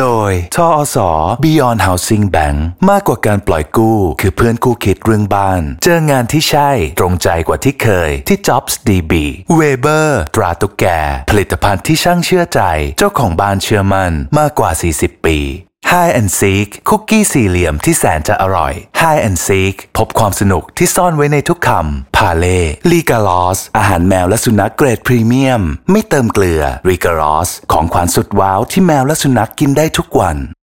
โดยทอส Beyond Housing Bank มากกว่าการปล่อยกู้คือเพื่อนคู่คิดเรื่องบ้านเจองานที่ใช่ตรงใจกว่าที่เคยที่ Jobs DB Weber ตราตุ๊กแกผลิตภัณฑ์ที่ช่างเชื่อใจเจ้าของบ้านเชื่อมั่นมากกว่า40 ปี Hide and Seek คุกกี้สี่เหลี่ยมที่แสนจะอร่อย Hide and Seek พบความสนุกที่ซ่อนไว้ในทุกคำพาเล่ลีกาลอสอาหารแมวและสุนัขเกรดพรีเมียมไม่เติมเกลือรีการอสของขวัญสุดว้าวที่แมวและสุนัขกินได้ทุกวัน